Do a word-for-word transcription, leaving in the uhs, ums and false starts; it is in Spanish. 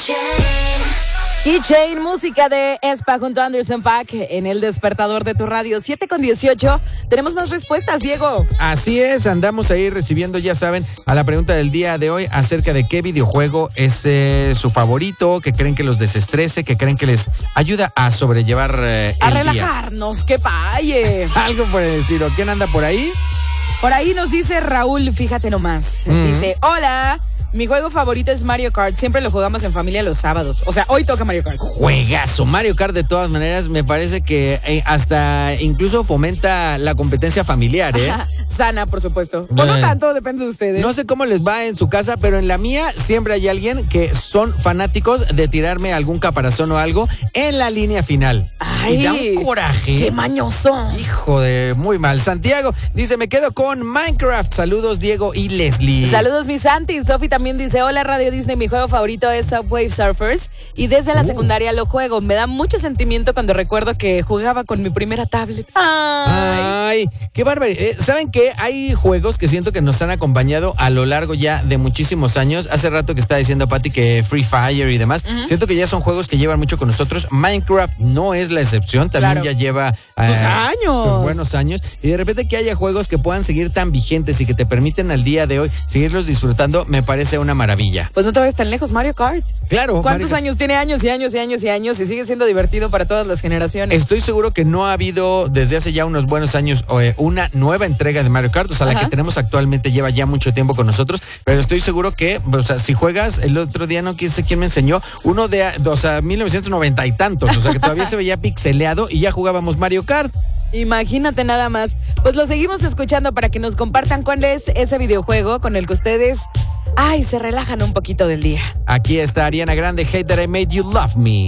Keychain, música de Espa junto a Anderson .Paak en el despertador de tu radio. siete con dieciocho. Tenemos más respuestas, Diego. Así es, andamos ahí recibiendo, ya saben, a la pregunta del día de hoy acerca de qué videojuego es eh, su favorito, que creen que los desestrese, que creen que les ayuda a sobrellevar eh, A el relajarnos, que paye. día. Algo por el estilo. ¿Quién anda por ahí? Por ahí nos dice Raúl, fíjate nomás. Mm. Dice, hola, mi juego favorito es Mario Kart. Siempre lo jugamos en familia los sábados. O sea, hoy toca Mario Kart. Juegazo. Mario Kart, de todas maneras, me parece que eh, hasta incluso fomenta la competencia familiar, ¿eh? Ajá, sana, por supuesto. Pues no Eh, tanto, depende de ustedes. No sé cómo les va en su casa, pero en la mía siempre hay alguien que son fanáticos de tirarme algún caparazón o algo en la línea final. Ay, y da un coraje. ¡Qué mañoso! Hijo de muy mal. Santiago dice, me quedo con Minecraft. Saludos, Diego y Leslie. Saludos, mi Santi. Sofi también dice, hola, Radio Disney, mi juego favorito es Subway Surfers y desde la Uh. secundaria lo juego. Me da mucho sentimiento cuando recuerdo que jugaba con mi primera tablet. ¡Ay! Ay, qué bárbaro. Eh, ¿Saben qué? Hay juegos que siento que nos han acompañado a lo largo ya de muchísimos años. Hace rato que estaba diciendo Pati que Free Fire y demás. Uh-huh. Siento que ya son juegos que llevan mucho con nosotros. Minecraft no es la excepción. También Claro. ya lleva Sus eh, años. sus buenos años. Y de repente que haya juegos que puedan seguir tan vigentes y que te permiten al día de hoy seguirlos disfrutando, me parece una maravilla. Pues no te vayas tan lejos, Mario Kart. Claro. ¿Cuántos Mario- años? Tiene años y años y años y años y sigue siendo divertido para todas las generaciones. Estoy seguro que no ha habido desde hace ya unos buenos años eh, una nueva entrega de Mario Kart, o sea, la Ajá. que tenemos actualmente lleva ya mucho tiempo con nosotros, pero estoy seguro que, o sea, si juegas, el otro día no sé quién me enseñó, uno de, o sea, mil novecientos noventa y tantos, o sea, que todavía se veía pixeleado y ya jugábamos Mario Kart. Imagínate nada más. Pues lo seguimos escuchando para que nos compartan cuál es ese videojuego con el que ustedes, ay, se relajan un poquito del día. Aquí está Ariana Grande, Hate That I Made You Love Me.